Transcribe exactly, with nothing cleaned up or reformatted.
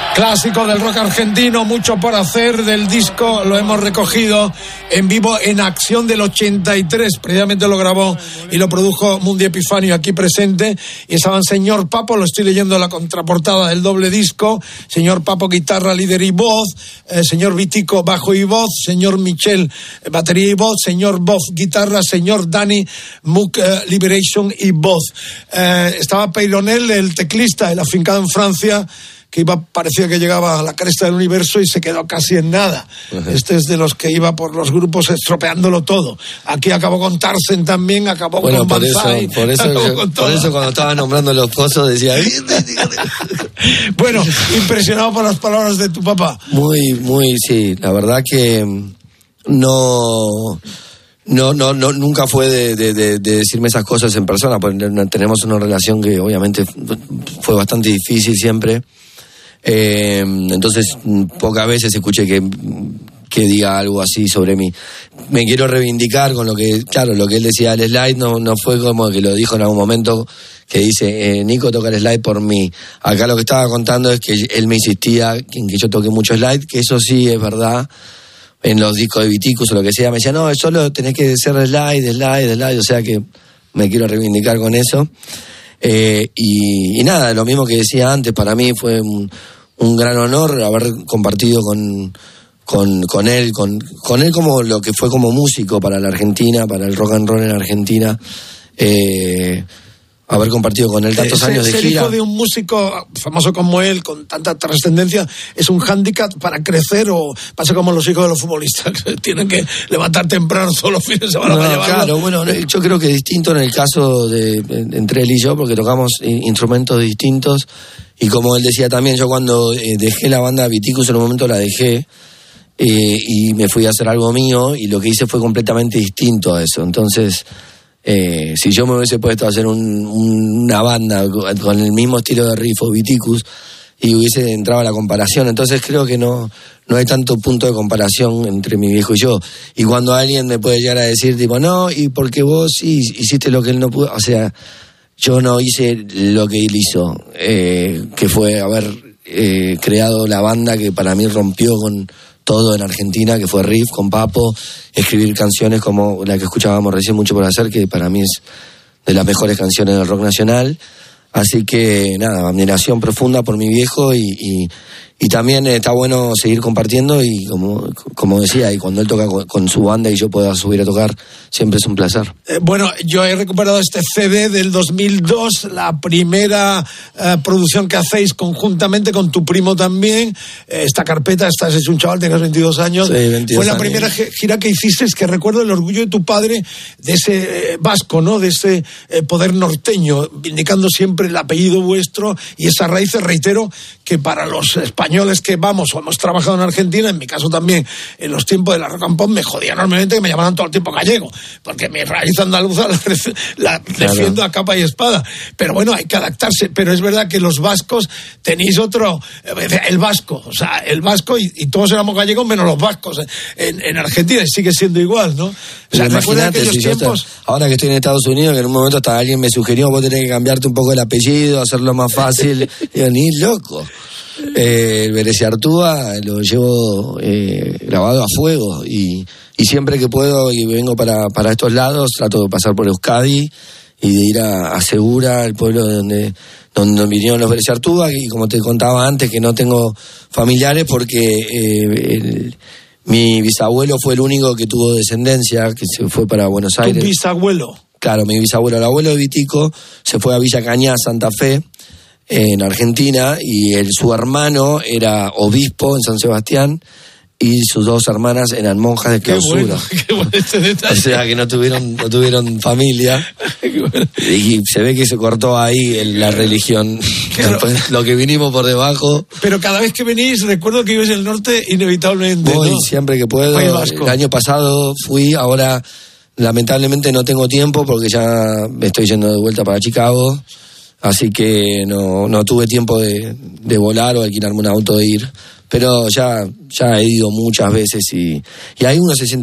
Clásico del rock argentino, mucho por hacer del disco, lo hemos recogido en vivo en Acción del ochenta y tres, previamente lo grabó y lo produjo Mundi Epifanio aquí presente, y estaban Señor Papo, lo estoy leyendo en la contraportada del doble disco, Señor Papo guitarra, líder y voz, eh, Señor Vitico bajo y voz, Señor Michel batería y voz, Señor Boff guitarra, Señor Dani Mook eh, Liberation y voz. Eh, estaba Peyronel, el teclista, el afincado en Francia, que iba, parecía que llegaba a la cresta del universo y se quedó casi en nada. Uh-huh. Este es de los que iba por los grupos estropeándolo todo. Aquí acabó con Tarzan también, acabó bueno, con por Banzai. Eso, por, eso, yo, por eso cuando estaba nombrando los pozos decía... Bueno, impresionado por las palabras de tu papá. Muy, muy, sí. La verdad que no... No, no, no, nunca fue de, de, de, de decirme esas cosas en persona, porque tenemos una relación que obviamente fue bastante difícil siempre. Eh, entonces, pocas veces escuché que, que diga algo así sobre mí. Me quiero reivindicar con lo que, claro, lo que él decía del slide no, no fue como que lo dijo en algún momento, que dice, eh, Nico toca el slide por mí. Acá lo que estaba contando es que él me insistía en que yo toque mucho slide, que eso sí es verdad. En los discos de Viticus o lo que sea, me decía, no, solo tenés que hacer slide, slide, slide, o sea que me quiero reivindicar con eso. Eh, y, y nada, lo mismo que decía antes, para mí fue un, un gran honor haber compartido con, con, con él, con, con él como lo que fue como músico para la Argentina, para el rock and roll en Argentina, eh, haber compartido con él tantos ser, años de ser gira. Ser hijo de un músico famoso como él, con tanta trascendencia, es un hándicap para crecer, o pasa como los hijos de los futbolistas, que tienen que levantar temprano todos los fines de semana no, para llevarlo. Claro, bueno, yo creo que es distinto en el caso de entre él y yo, porque tocamos instrumentos distintos, y como él decía también, yo cuando eh, dejé la banda Viticus en un momento la dejé, eh, y me fui a hacer algo mío, y lo que hice fue completamente distinto a eso. Entonces... Eh, si yo me hubiese puesto a hacer un, un, una banda con el mismo estilo de riff o Viticus y hubiese entrado a la comparación, entonces creo que no, no hay tanto punto de comparación entre mi viejo y yo. Y cuando alguien me puede llegar a decir tipo, no, y porque vos sí hiciste lo que él no pudo, o sea, yo no hice lo que él hizo, eh, que fue haber eh, creado la banda que para mí rompió con todo en Argentina, que fue Riff con Papo, escribir canciones como la que escuchábamos recién, Mucho por hacer, que para mí es de las mejores canciones del rock nacional. Así que nada, admiración profunda por mi viejo, y, y, y también está bueno seguir compartiendo, y como, como decía, y cuando él toca con, con su banda y yo pueda subir a tocar, siempre es un placer. Eh, bueno, yo he recuperado este C D del dos mil dos, la primera eh, producción que hacéis conjuntamente con tu primo también. Eh, esta carpeta, estás hecho un chaval, tenías veintidós años. Sí, veintidós Fue la años. primera gira que hiciste, es que recuerdo el orgullo de tu padre, de ese eh, vasco, ¿no? De ese eh, poder norteño, indicando siempre el apellido vuestro y esas raíces. Reitero que para los españoles que vamos o hemos trabajado en Argentina, en mi caso también, en los tiempos de la rock and pop, me jodía enormemente que me llamaran todo el tiempo gallego, porque mi raíz andaluza la, la claro. defiendo a capa y espada. Pero bueno, hay que adaptarse. Pero es verdad que los vascos tenéis otro, el vasco, o sea, el vasco, y, y todos éramos gallegos menos los vascos en, en Argentina, y sigue siendo igual, ¿no? O sea, recuerda aquellos si tiempos. Te, ahora que estoy en Estados Unidos, que en un momento hasta alguien me sugirió, vos tenés que cambiarte un poco el apellido, hacerlo más fácil. Digo, ni loco. Eh, el Bereciartúa lo llevo eh, grabado a fuego, y, y siempre que puedo y vengo para, para estos lados, trato de pasar por Euskadi y de ir a, a Segura, el pueblo donde, donde vinieron los Bereciartúa, y como te contaba antes, que no tengo familiares porque eh, el, mi bisabuelo fue el único que tuvo descendencia, que se fue para Buenos Aires. ¿Tu bisabuelo? Claro, mi bisabuelo, el abuelo de Vitico, se fue a Villa Cañá, Santa Fe, en Argentina, y el, su hermano era obispo en San Sebastián, y sus dos hermanas eran monjas de clausura. Qué bueno, qué bueno este detalle. O sea que no tuvieron, no tuvieron familia. Bueno. Y se ve que se cortó ahí en la religión. Claro. Después, lo que vinimos por debajo. Pero cada vez que venís, recuerdo que ibas al norte inevitablemente. Voy, ¿no? Siempre que puedo. El año pasado fui, ahora lamentablemente no tengo tiempo porque ya me estoy yendo de vuelta para Chicago. Así que no, no tuve tiempo de, de volar o alquilarme un auto de ir. Pero ya, ya he ido muchas veces, y, y ahí uno se siente